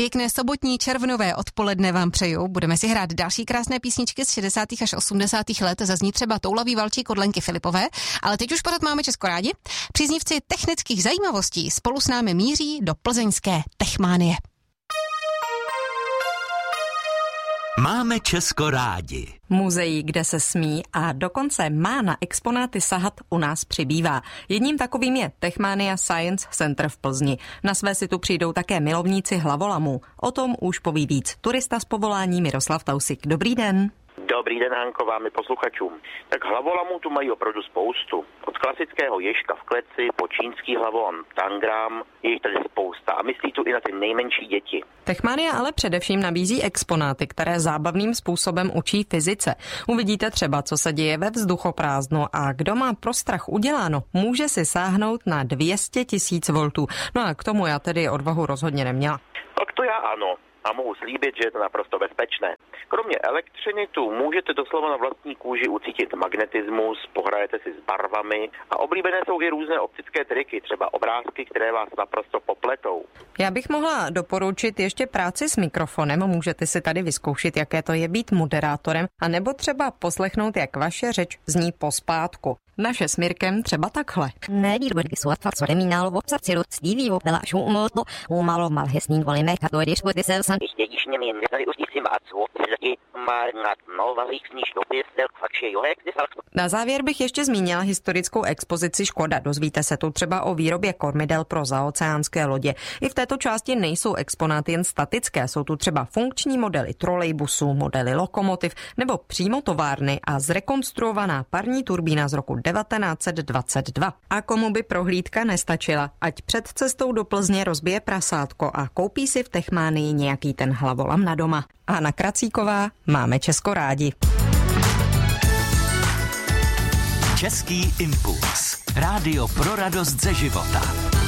Pěkné sobotní červnové odpoledne vám přeju. Budeme si hrát další krásné písničky z 60. až 80. let. Zazní třeba Toulavý valčík od Lenky Filipové, ale teď už pořád máme Česko rádi. Příznivci technických zajímavostí spolu s námi míří do plzeňské Techmánie. Máme Česko rádi. Muzeí, kde se smí a dokonce má na exponáty sahat, u nás přibývá. Jedním takovým je Techmania Science Center v Plzni. Na své si tu přijdou také milovníci hlavolamů. O tom už poví víc turista z povolání Miroslav Tausik. Dobrý den. Dobrý den, Hanko, vám i posluchačům. Tak hlavolamů tu mají opravdu spoustu. Od klasického ježka v kleci po čínský hlavolam tangram je jich tady spousta a myslí tu i na ty nejmenší děti. Techmania ale především nabízí exponáty, které zábavným způsobem učí fyzice. Uvidíte třeba, co se děje ve vzduchoprázdnu a kdo má pro strach uděláno, může si sáhnout na 200 000 voltů. No a k tomu já tedy odvahu rozhodně neměla. Tak to já ano. A mohu slíbit, že je to naprosto bezpečné. Kromě elektřiny tu můžete doslova na vlastní kůži ucítit magnetismus, pohrajete si s barvami a oblíbené jsou i různé optické triky, třeba obrázky, které vás naprosto popletou. Já bych mohla doporučit ještě práci s mikrofonem, můžete si tady vyzkoušet, jaké to je být moderátorem, anebo třeba poslechnout, jak vaše řeč zní pospátku. Naše s Mirkem třeba takhle. Na závěr bych ještě zmínila historickou expozici Škoda. Dozvíte se tu třeba o výrobě kormidel pro zaoceánské lodě. I v této části nejsou exponáty jen statické, jsou tu třeba funkční modely trolejbusů, modely lokomotiv nebo přímo továrny a zrekonstruovaná parní turbína z roku 1922. A komu by prohlídka nestačila, ať před cestou do Plzně rozbije prasátko a koupí si v Techmánii nějaký ten hlavolam na doma. Anna Kracíková, máme Česko rádi. Český impuls. Rádio pro radost ze života.